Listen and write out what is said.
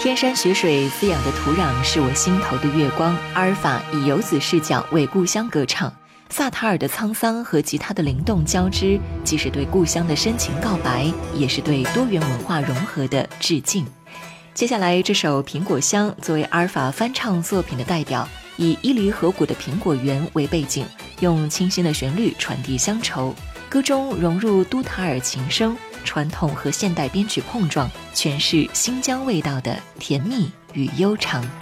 天山雪水滋养的土壤是我心头的月光。阿尔法以游子视角为故乡歌唱，萨塔尔的沧桑和吉他的灵动交织，既是对故乡的深情告白，也是对多元文化融合的致敬。接下来这首《苹果香》作为阿尔法翻唱作品的代表，以伊犁河谷的苹果园为背景，用清新的旋律传递乡愁，歌中融入都塔尔琴声，传统和现代编曲碰撞，诠释新疆味道的甜蜜与悠长。